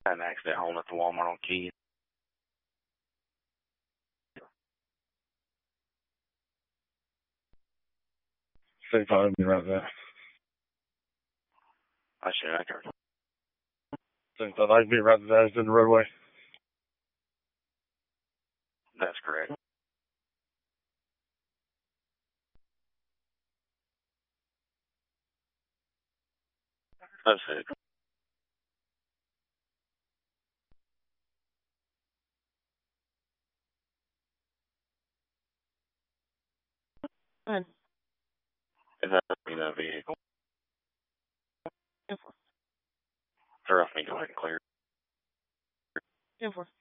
Had an accident home at the Walmart on Keys. Say five, be right there. I should accurate. Say five, I'd be right there. It's in the roadway. That's correct. That's it. And Is that the vehicle? info. Or if me go ahead and clear. Info.